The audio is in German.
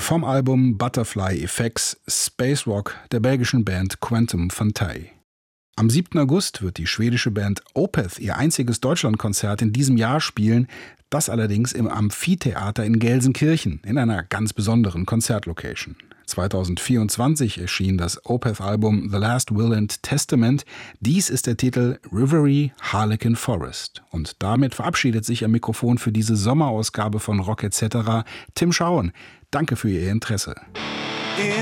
Vom Album Butterfly Effects Space Rock der belgischen Band Quantum Fantae. Am 7. August wird die schwedische Band Opeth ihr einziges Deutschlandkonzert in diesem Jahr spielen, das allerdings im Amphitheater in Gelsenkirchen, in einer ganz besonderen Konzertlocation. 2024 erschien das Opeth-Album The Last Will and Testament. Dies ist der Titel Rivery Harlequin Forest. Und damit verabschiedet sich am Mikrofon für diese Sommerausgabe von Rock etc. Tim Schauen. Danke für Ihr Interesse.